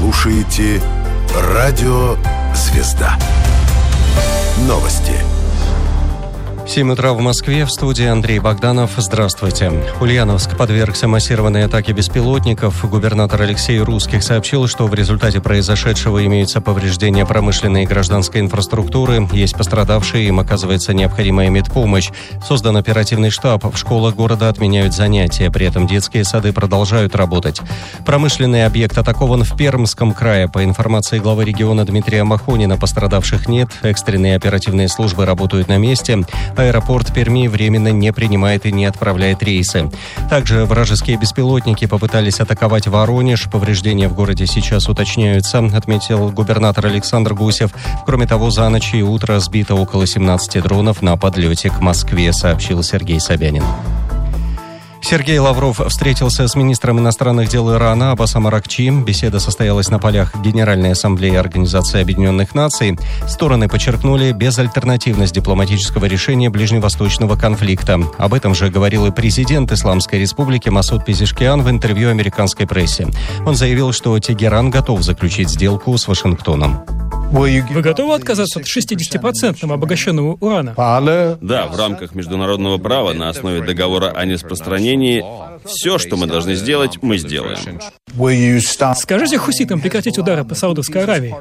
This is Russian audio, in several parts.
слушаете Радио «Звезда». Новости. 7 утра в Москве. В студии Андрей Богданов. Здравствуйте. Ульяновск подвергся массированной атаке беспилотников. Губернатор Алексей Русских сообщил, что в результате произошедшего имеются повреждения промышленной и гражданской инфраструктуры. Есть пострадавшие, им оказывается необходимая медпомощь. Создан оперативный штаб. В школах города отменяют занятия. При этом детские сады продолжают работать. Промышленный объект атакован в Пермском крае. По информации главы региона Дмитрия Махонина, пострадавших нет. Экстренные оперативные службы работают на месте. Аэропорт Перми временно не принимает и не отправляет рейсы. Также вражеские беспилотники попытались атаковать Воронеж. Повреждения в городе сейчас уточняются, отметил губернатор Александр Гусев. Кроме того, за ночь и утро сбито около 17 дронов на подлете к Москве, сообщил Сергей Собянин. Сергей Лавров встретился с министром иностранных дел Ирана Аббасом Аракчи. Беседа состоялась на полях Генеральной ассамблеи Организации Объединенных Наций. Стороны подчеркнули безальтернативность дипломатического решения ближневосточного конфликта. Об этом же говорил и президент Исламской Республики Масуд Пезешкиан в интервью американской прессе. Он заявил, что Тегеран готов заключить сделку с Вашингтоном. Вы готовы отказаться от 60% обогащенного урана? Да, в рамках международного права на основе договора о нераспространении все, что мы должны сделать, мы сделаем. Скажите хуситам прекратить удары по Саудовской Аравии.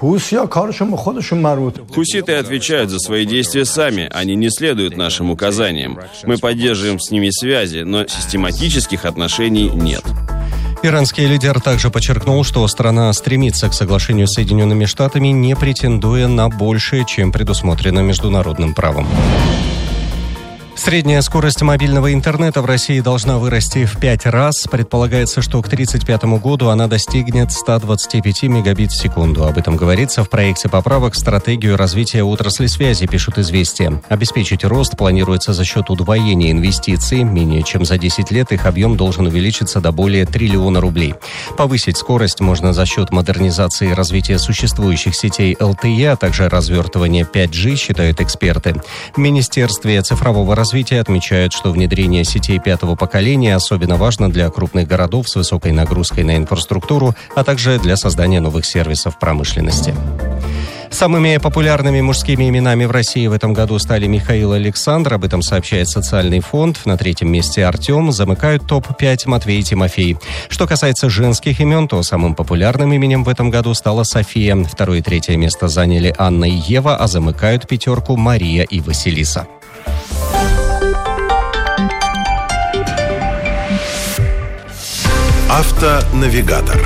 Хуситы отвечают за свои действия сами, они не следуют нашим указаниям. Мы поддерживаем с ними связи, но систематических отношений нет. Иранский лидер также подчеркнул, что страна стремится к соглашению с Соединенными Штатами, не претендуя на большее, чем предусмотрено международным правом. Средняя скорость мобильного интернета в России должна вырасти в 5 раз. Предполагается, что к 1935 году она достигнет 125 мегабит в секунду. Об этом говорится в проекте поправок в стратегию развития отрасли связи, пишут «Известия». Обеспечить рост планируется за счет удвоения инвестиций. Менее чем за 10 лет их объем должен увеличиться до более триллиона рублей. Повысить скорость можно за счет модернизации и развития существующих сетей LTE, а также развертывания 5G, считают эксперты. В Министерстве цифрового развития отмечают, что внедрение сетей пятого поколения особенно важно для крупных городов с высокой нагрузкой на инфраструктуру, а также для создания новых сервисов промышленности. Самыми популярными мужскими именами в России в этом году стали Михаил и Александр. Об этом сообщает социальный фонд. На 3-м месте Артем. Замыкают топ-5 Матвей и Тимофей. Что касается женских имен, то самым популярным именем в этом году стала София. 2-е и 3-е место заняли Анна и Ева, а замыкают пятерку Мария и Василиса. Автонавигатор.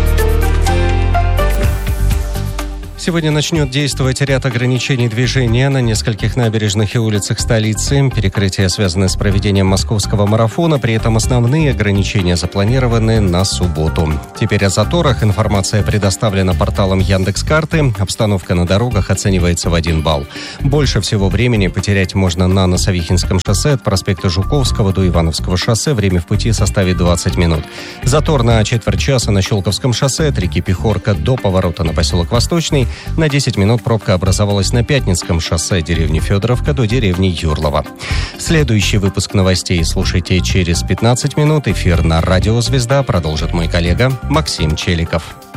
Сегодня начнет действовать ряд ограничений движения на нескольких набережных и улицах столицы. Перекрытия связаны с проведением московского марафона, при этом основные ограничения запланированы на субботу. Теперь о заторах. Информация предоставлена порталом Яндекс.Карты. Обстановка на дорогах оценивается в 1 балл. Больше всего времени потерять можно на Носовихинском шоссе от проспекта Жуковского до Ивановского шоссе. Время в пути составит 20 минут. Затор на четверть часа на Щелковском шоссе от реки Пехорка до поворота на поселок Восточный. На 10 минут пробка образовалась на Пятницком шоссе деревни Федоровка до деревни Юрлова. Следующий выпуск новостей слушайте через 15 минут. Эфир на Радио «Звезда» продолжит мой коллега Максим Челиков.